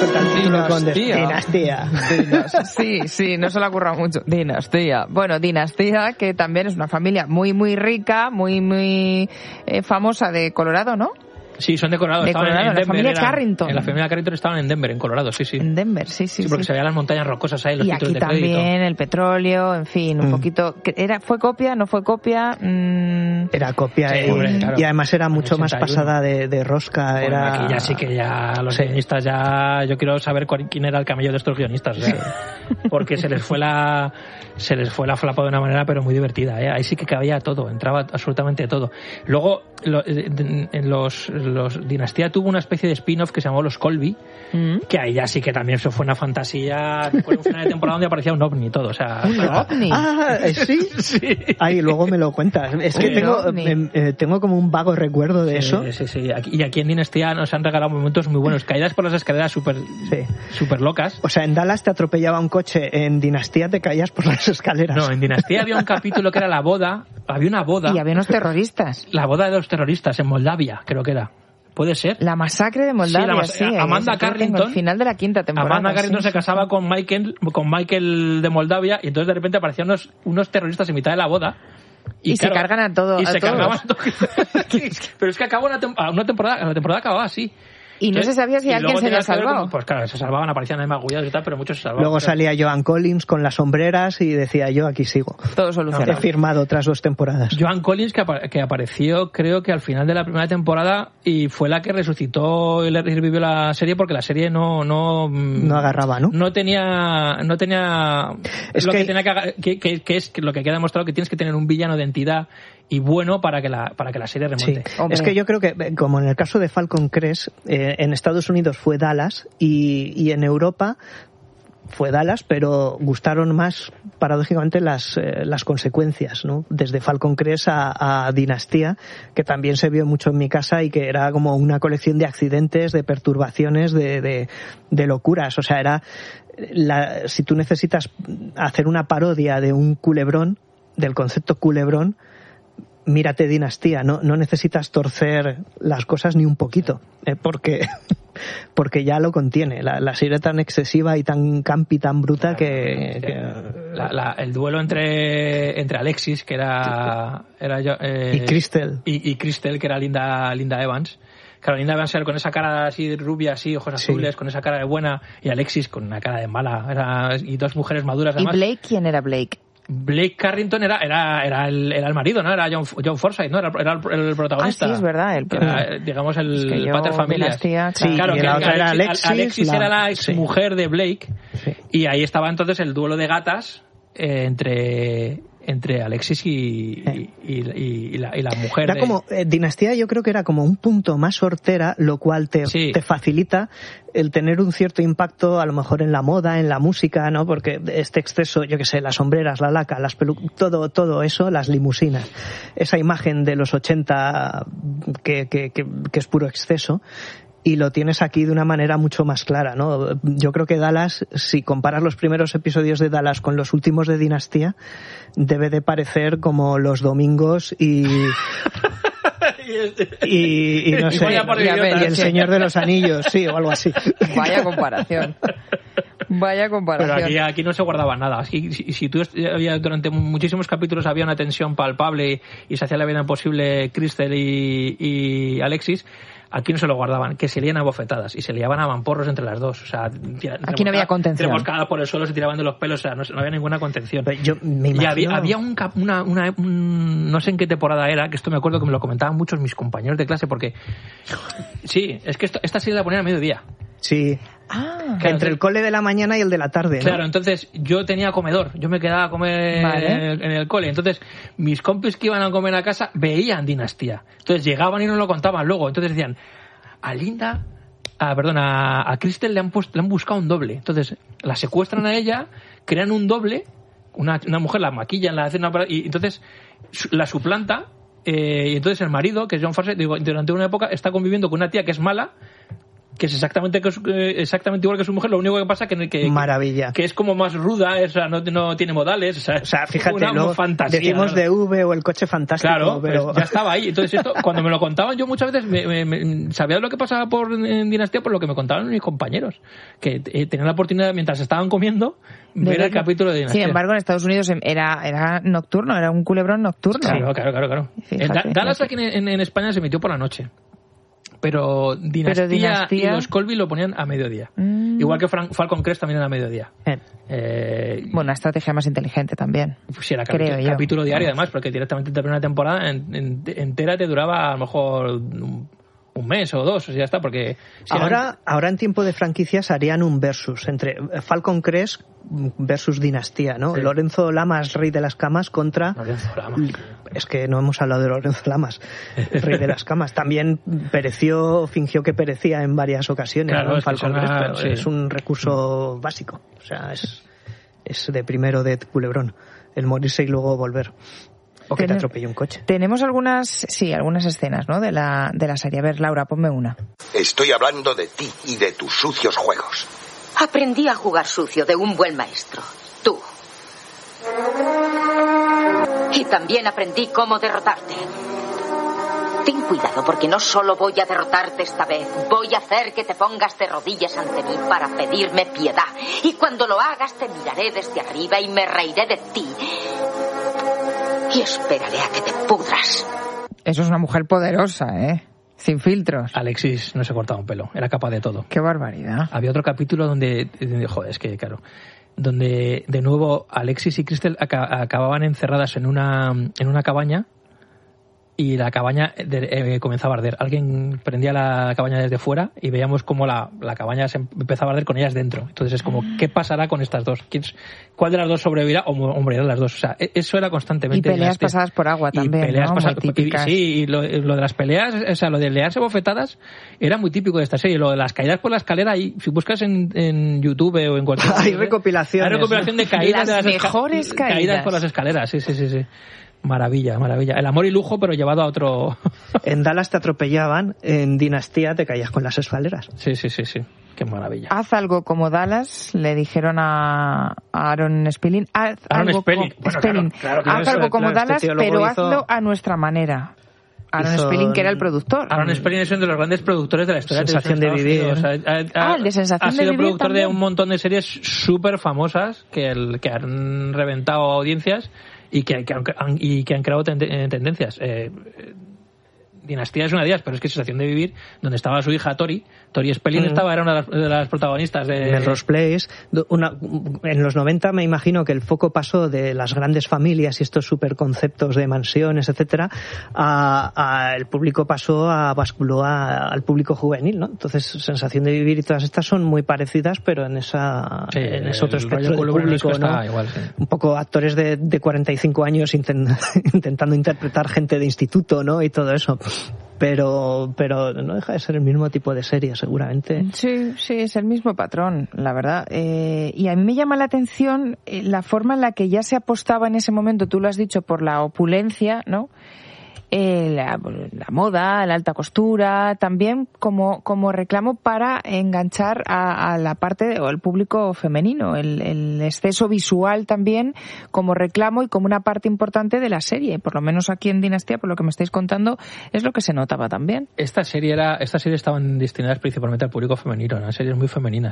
suelta el título con Dinastía. Sí, no se le ha currado mucho. Dinastía. Bueno, Dinastía, que también es una familia muy, muy rica, muy famosa de Colorado, ¿no? Sí, son de Colorado. De Colorado, en Denver, la familia Carrington. En la familia Carrington estaban en Denver, en Colorado, sí. En Denver, sí. Porque se veían las montañas rocosas ahí, los y títulos aquí de crédito. también el petróleo, en fin, un poquito. ¿Fue copia? ¿No fue copia? Era copia, sí, claro. Y además era mucho 81. Más pasada de rosca. Bueno, era... Aquí ya sí que ya los guionistas ya... Yo quiero saber quién era el camello de estos guionistas, porque se les fue la flapa de una manera pero muy divertida, ahí sí que cabía todo, entraba absolutamente todo. Luego en los Dinastía tuvo una especie de spin-off que se llamó Los Colby, que ahí ya sí que también eso fue una fantasía. Recuerdo un final de temporada donde aparecía un ovni y todo, o sea... ¿Un ovni? ¿Sí? Sí. Ahí luego me lo cuentas. Es que tengo como un vago recuerdo de eso. Sí. Y aquí en Dinastía nos han regalado momentos muy buenos, caídas por las escaleras súper locas. O sea, en Dallas te atropellaba un coche, en Dinastía te caías por las escaleras. No, en Dinastía había un capítulo que era la boda, había una boda. Y había unos terroristas. La boda de los terroristas en Moldavia, creo que era. ¿Puede ser? La masacre de Moldavia, sí. Amanda Carrington. Al final de la quinta temporada. Amanda Carrington se casaba con Michael de Moldavia y entonces de repente aparecían unos terroristas en mitad de la boda. Y claro, se cargan a todos. Y se cargaban a todos. Pero es que acabó la temporada acababa así. Y no se sabía si alguien se había salvado. Pues claro, se salvaban, aparecían ahí magullados y tal, pero muchos se salvaban. Luego salía Joan Collins con las sombreras y decía, yo aquí sigo. Todo solucionado. He firmado otras 2 temporadas. Joan Collins, que apareció creo que al final de la primera temporada y fue la que resucitó y revivió la serie, porque la serie no agarraba, ¿no? No tenía es lo que tenía que es lo que queda demostrado, que tienes que tener un villano de entidad y bueno para que la serie remonte. Sí. Es que yo creo que, como en el caso de Falcon Crest, en Estados Unidos fue Dallas y en Europa fue Dallas, pero gustaron más, paradójicamente, las consecuencias, ¿no? Desde Falcon Crest a Dinastía, que también se vio mucho en mi casa y que era como una colección de accidentes, de perturbaciones, de locuras. O sea, era si tú necesitas hacer una parodia de un culebrón, del concepto culebrón, mírate Dinastía, no necesitas torcer las cosas ni un poquito, porque ya lo contiene. La serie tan excesiva y tan campi, tan bruta que el duelo entre Alexis, que era yo, y Crystal y Crystal, que era Linda Evans. Claro, Linda Evans era con esa cara así rubia, así, ojos azules, con esa cara de buena, y Alexis con una cara de mala, y 2 mujeres maduras además. ¿Y Blake? ¿Quién era Blake? Blake Carrington era el marido, ¿no? Era John Forsythe, ¿no? Era el protagonista. Ah, sí, es verdad. Digamos, el pater familias. Sí, claro, que la otra era Alexis era la exmujer de Blake, y ahí estaba entonces el duelo de gatas entre Alexis y la mujer. Era como Dinastía, yo creo que era como un punto más hortera, lo cual te facilita el tener un cierto impacto a lo mejor en la moda, en la música, ¿no? Porque este exceso, yo qué sé, las sombreras, la laca, todo eso, las limusinas, esa imagen de los 80 que es puro exceso. Y lo tienes aquí de una manera mucho más clara, ¿no? Yo creo que Dallas, si comparas los primeros episodios de Dallas con los últimos de Dinastía, debe de parecer como los domingos y no sé, y el Señor de los Anillos, sí, o algo así. Vaya comparación. Pero aquí no se guardaba nada. Si tú durante muchísimos capítulos había una tensión palpable y se hacía la vida imposible Crystal y Alexis, aquí no se lo guardaban, que se lían a bofetadas y se liaban a mamporros entre las dos. O sea, aquí no había contención. Remoscadas por el suelo, se tiraban de los pelos, o sea, no había ninguna contención. Yo me imagino... Y había no sé en qué temporada era, que esto me acuerdo que me lo comentaban muchos mis compañeros de clase, porque sí, es que esta serie la ponían a mediodía. Sí. Claro, entre el cole de la mañana y el de la tarde, ¿no? Claro, entonces yo tenía comedor, yo me quedaba a comer en el cole, entonces mis compis que iban a comer a casa veían Dinastía, entonces llegaban y nos lo contaban luego, entonces decían, a Crystal le han buscado un doble, entonces la secuestran a ella, crean un doble, una mujer la maquillan, la hacen y entonces la suplanta, y entonces el marido, que es John Forsythe, durante una época está conviviendo con una tía que es mala, que es exactamente igual que su mujer, lo único que pasa que maravilla, que es como más ruda, o sea, no tiene modales, o sea fíjate, luego fantasía, decimos, ¿no?, de V o el coche fantástico, claro, pero pues ya estaba ahí. Entonces esto, cuando me lo contaban, yo muchas veces sabía lo que pasaba en Dinastía por lo que me contaban mis compañeros, que tenían la oportunidad, mientras estaban comiendo, ver el capítulo de Dinastía. Sin embargo, en Estados Unidos era nocturno, era un culebrón nocturno. Claro. Dallas aquí en España se emitió por la noche. Pero Dinastía y los Colby lo ponían a mediodía. Igual que Falcon Crest también era a mediodía. Bueno, una estrategia más inteligente también. Pues sí, era capítulo diario además, porque directamente la primera temporada entera te duraba a lo mejor un mes o dos, o sea, ya está, porque... Ahora en tiempo de franquicias harían un versus entre Falcon Crest versus Dinastía, ¿no? Sí. Lorenzo Lamas, rey de las camas, contra... Lorenzo Lamas. Es que no hemos hablado de Lorenzo Lamas, rey de las camas. También fingió que perecía en varias ocasiones, claro, ¿no? En Falcon Crest, pero sí, es un recurso básico. O sea, es de primero de culebrón, el morirse y luego volver. O que te atropelle un coche. Tenemos algunas escenas, ¿no?, de la serie. A ver, Laura, ponme una. Estoy hablando de ti y de tus sucios juegos. Aprendí a jugar sucio de un buen maestro, tú. Y también aprendí cómo derrotarte. Ten cuidado, porque no solo voy a derrotarte esta vez, voy a hacer que te pongas de rodillas ante mí para pedirme piedad. Y cuando lo hagas te miraré desde arriba y me reiré de ti. Y esperaré a que te pudras. Eso es una mujer poderosa, ¿eh? Sin filtros. Alexis no se cortaba un pelo, era capaz de todo. ¡Qué barbaridad! Había otro capítulo donde donde de nuevo Alexis y Crystal acababan encerradas en una cabaña y la cabaña comenzaba a arder. Alguien prendía la cabaña desde fuera y veíamos cómo la cabaña se empezaba a arder con ellas dentro. Entonces es como, ¿qué pasará con estas dos? ¿Cuál de las dos sobrevivirá o morirán las dos? O sea, eso era constantemente. Y peleas pasadas por agua también, peleas ¿no? pasadas, muy típicas. Y lo de las peleas, o sea, lo de liarse bofetadas era muy típico de esta serie. Lo de las caídas por la escalera, y si buscas en YouTube o en cualquier... Hay recopilaciones. Hay recopilación de caídas. Las mejores caídas por las escaleras, sí. Maravilla. El amor y lujo, pero llevado a otro... En Dallas te atropellaban, en Dinastía te caías con las escaleras. Sí. Qué maravilla. Haz algo como Dallas, le dijeron a Aaron Spelling. Haz algo como Dallas, pero hazlo a nuestra manera. Aaron Spelling, que era el productor. Aaron Spelling es uno de los grandes productores de la historia. Sensación de Vivir. O sea, el de Sensación de Vivir. Ha sido productor también. de un montón de series súper famosas que han reventado audiencias y que han creado tendencias. Dinastía es una de ellas, pero es que Sensación de Vivir, donde estaba su hija Tori Spelling era una de las protagonistas de Melrose Place. En los 90 me imagino que el foco pasó de las grandes familias y estos superconceptos de mansiones, etcétera, el público basculó al público juvenil, ¿no? Entonces Sensación de Vivir y todas estas son muy parecidas, pero en ese otro espectro de público, ¿no? Igual, sí. Un poco actores de 45 años intentando interpretar gente de instituto, ¿no? Y todo eso. Pero no deja de ser el mismo tipo de serie, seguramente. Sí, es el mismo patrón, la verdad. Y a mí me llama la atención la forma en la que ya se apostaba en ese momento, tú lo has dicho, por la opulencia, ¿no? La moda, la alta costura, también como reclamo para enganchar a la parte o el público femenino, el exceso visual también como reclamo y como una parte importante de la serie, por lo menos aquí en Dinastía, por lo que me estáis contando, es lo que se notaba también. Esta serie estaban destinadas principalmente al público femenino, eran series muy femeninas.